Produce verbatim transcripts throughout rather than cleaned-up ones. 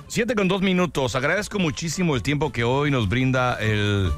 Siete con dos minutos. Agradezco muchísimo el tiempo que hoy nos brinda el,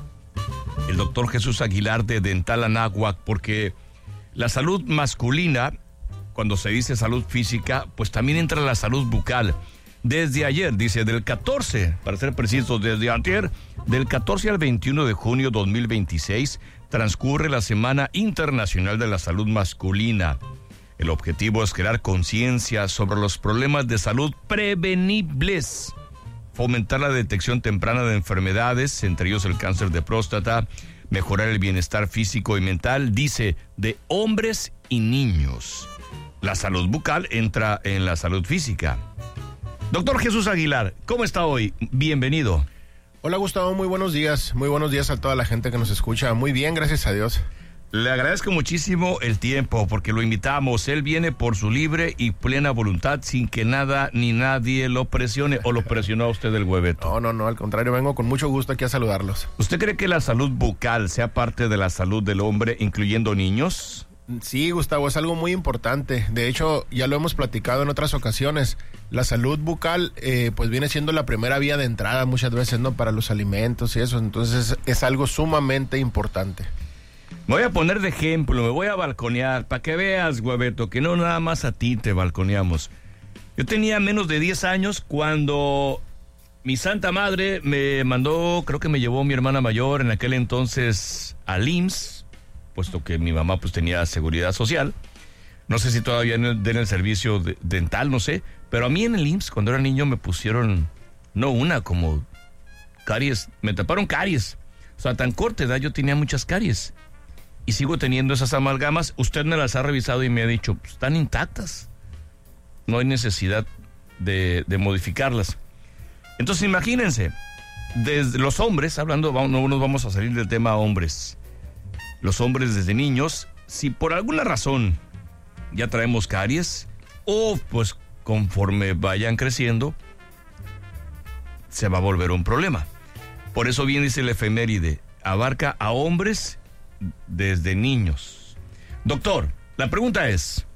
el doctor Jesús Aguilar de Dental Anáhuac, porque la salud masculina, cuando se dice salud física, pues también entra la salud bucal. Desde ayer, dice, del catorce, para ser precisos, desde antier, del catorce al veintiuno de junio de dos mil veintiséis, transcurre la Semana Internacional de la Salud Masculina. El objetivo es crear conciencia sobre los problemas de salud prevenibles, fomentar la detección temprana de enfermedades, entre ellos el cáncer de próstata, mejorar el bienestar físico y mental, dice, de hombres y niños. La salud bucal entra en la salud física. Doctor Jesús Aguilar, ¿cómo está hoy? Bienvenido. Hola Gustavo, muy buenos días. Muy buenos días a toda la gente que nos escucha. Muy bien, gracias a Dios. Le agradezco muchísimo el tiempo porque lo invitamos. Él viene por su libre y plena voluntad sin que nada ni nadie lo presione. ¿O lo presionó a usted el hueveto? No, no, no, al contrario, vengo con mucho gusto aquí a saludarlos. ¿Usted cree que la salud bucal sea parte de la salud del hombre, incluyendo niños? Sí, Gustavo, es algo muy importante. De hecho, ya lo hemos platicado en otras ocasiones. La salud bucal, eh, pues viene siendo la primera vía de entrada muchas veces, ¿no? Para los alimentos y eso. Entonces, es algo sumamente importante. Me voy a poner de ejemplo, me voy a balconear, para que veas, hueveto, que no nada más a ti te balconeamos. Yo tenía menos de diez años cuando mi santa madre me mandó, creo que me llevó mi hermana mayor en aquel entonces al I M S S, puesto que mi mamá pues tenía seguridad social. No sé si todavía den el servicio de, dental, no sé, pero a mí en el I M S S cuando era niño me pusieron, no una, como caries, me taparon caries. O sea, a tan corta edad yo tenía muchas caries. Y sigo teniendo esas amalgamas. Usted me las ha revisado y me ha dicho, pues, están intactas. No hay necesidad de, de modificarlas. Entonces, imagínense, desde los hombres, hablando, no nos vamos a salir del tema hombres. Los hombres desde niños, si por alguna razón ya traemos caries, o pues conforme vayan creciendo, se va a volver un problema. Por eso bien dice el efeméride, abarca a hombres desde niños. Doctor, la pregunta es,